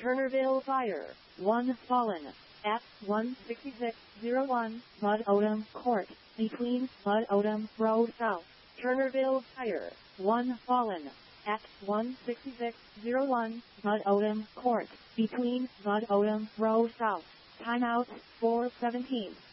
Turnerville Fire, 1 fallen. At 16601 Bud Odom Court, between Bud Odom Road South. Turnerville Fire, 1 fallen. At 16601 Bud Odom Court, between Bud Odom Road South. Timeout, 4:17.